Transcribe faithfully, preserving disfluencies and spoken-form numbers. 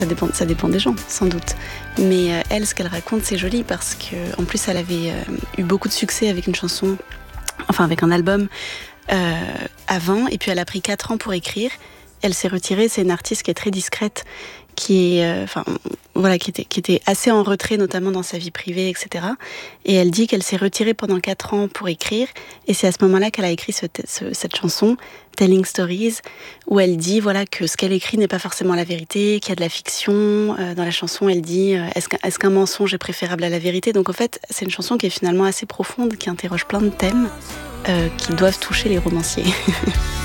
Ça dépend, ça dépend des gens, sans doute. Mais euh, elle, ce qu'elle raconte, c'est joli parce qu'en plus, elle avait euh, eu beaucoup de succès avec une chanson, enfin avec un album euh, avant, et puis elle a pris quatre ans pour écrire. Elle s'est retirée, c'est une artiste qui est très discrète, qui est, euh, enfin, voilà, qui était, qui était assez en retrait, notamment dans sa vie privée, et cetera. Et elle dit qu'elle s'est retirée pendant quatre ans pour écrire, et c'est à ce moment-là qu'elle a écrit ce, ce, cette chanson, Telling Stories, où elle dit, voilà, que ce qu'elle écrit n'est pas forcément la vérité, qu'il y a de la fiction. Euh, dans la chanson, elle dit, euh, est-ce qu'un, est-ce qu'un mensonge est préférable à la vérité? Donc en fait, c'est une chanson qui est finalement assez profonde, qui interroge plein de thèmes euh, qui doivent toucher les romanciers.